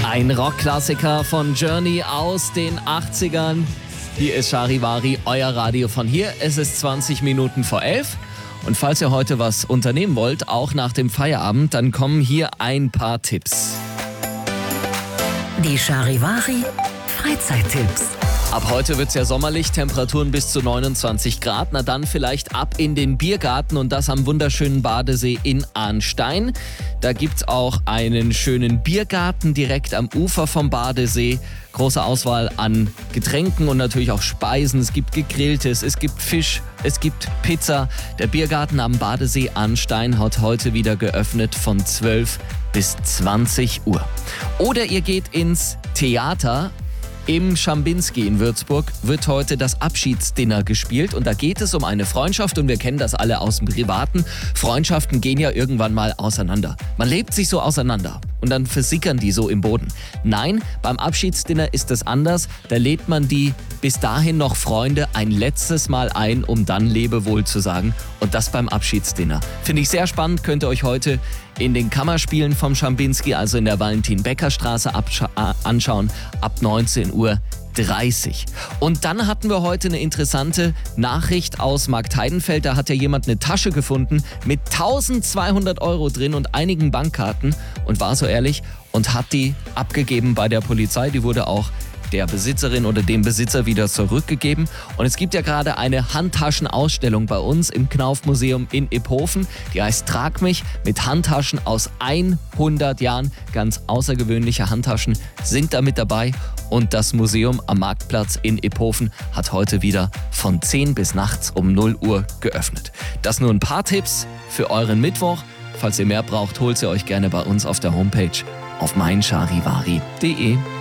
Ein Rockklassiker von Journey aus den 80ern. Hier ist Charivari, euer Radio von hier. Es ist 20 Minuten vor 11. Und falls ihr heute was unternehmen wollt, auch nach dem Feierabend, dann kommen hier ein paar Tipps. Die Charivari Freizeittipps. Ab heute wird's ja sommerlich, Temperaturen bis zu 29 Grad. Na dann vielleicht ab in den Biergarten und das am wunderschönen Badesee in Arnstein. Da gibt's auch einen schönen Biergarten direkt am Ufer vom Badesee. Große Auswahl an Getränken und natürlich auch Speisen. Es gibt Gegrilltes, es gibt Fisch, es gibt Pizza. Der Biergarten am Badesee Arnstein hat heute wieder geöffnet von 12 bis 20 Uhr. Oder ihr geht ins Theater. Im Schambinski in Würzburg wird heute das Abschiedsdinner gespielt und da geht es um eine Freundschaft und wir kennen das alle aus dem Privaten. Freundschaften gehen ja irgendwann mal auseinander. Man lebt sich so auseinander und dann versickern die so im Boden. Nein, beim Abschiedsdinner ist es anders. Da lädt man die bis dahin noch Freunde ein letztes Mal ein, um dann Lebewohl zu sagen und das beim Abschiedsdinner. Finde ich sehr spannend, könnt ihr euch heute in den Kammerspielen vom Schambinski, also in der Valentin-Becker-Straße anschauen, ab 19:30 Uhr. Und dann hatten wir heute eine interessante Nachricht aus Marktheidenfeld. Da hat ja jemand eine Tasche gefunden mit 1200 Euro drin und einigen Bankkarten und war so ehrlich und hat die abgegeben bei der Polizei. Die wurde auch der Besitzerin oder dem Besitzer wieder zurückgegeben. Und es gibt ja gerade eine Handtaschenausstellung bei uns im Knauf-Museum in Iphofen. Die heißt Trag mich, mit Handtaschen aus 100 Jahren. Ganz außergewöhnliche Handtaschen sind da mit dabei. Und das Museum am Marktplatz in Iphofen hat heute wieder von 10 bis nachts um 0 Uhr geöffnet. Das nur ein paar Tipps für euren Mittwoch. Falls ihr mehr braucht, holt sie euch gerne bei uns auf der Homepage auf meincharivari.de.